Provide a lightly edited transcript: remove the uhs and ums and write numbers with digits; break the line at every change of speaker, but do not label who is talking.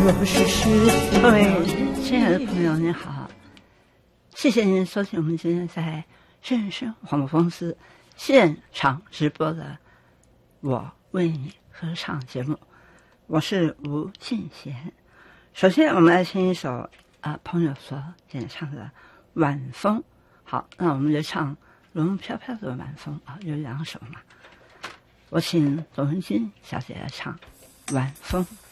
若是是各位亲爱的朋友您好，谢谢您收听我们今天在正声广播公司现场直播的我为你合唱节目，我是吴敬贤。首先我们来听一首朋友所演唱的晚风。好，那我们就唱龙飘飘的晚风有2首嘛。我请董文君小姐来唱晚风。